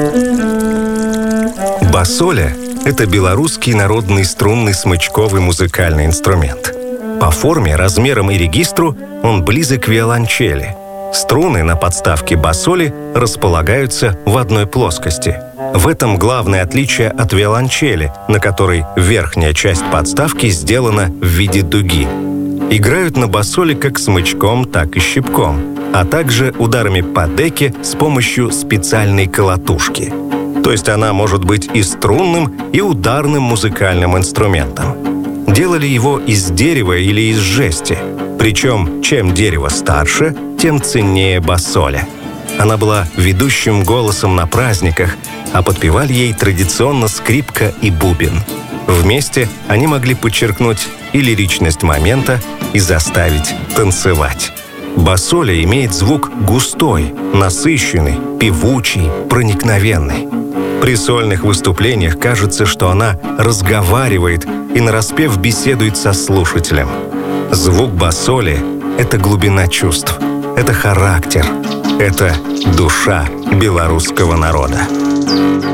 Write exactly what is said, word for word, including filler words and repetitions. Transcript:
Басоля – это белорусский народный струнный смычковый музыкальный инструмент. По форме, размерам и регистру он близок к виолончели. Струны на подставке басоли располагаются в одной плоскости. В этом главное отличие от виолончели, на которой верхняя часть подставки сделана в виде дуги. Играют на басоли как смычком, так и щипком, а также ударами по деке с помощью специальной колотушки. То есть она может быть и струнным, и ударным музыкальным инструментом. Делали его из дерева или из жести. Причем, чем дерево старше, тем ценнее басоля. Она была ведущим голосом на праздниках, а подпевали ей традиционно скрипка и бубен. Вместе они могли подчеркнуть и лиричность момента, и заставить танцевать. Басоля имеет звук густой, насыщенный, певучий, проникновенный. При сольных выступлениях кажется, что она разговаривает и нараспев беседует со слушателем. Звук басоли — это глубина чувств, это характер, это душа белорусского народа.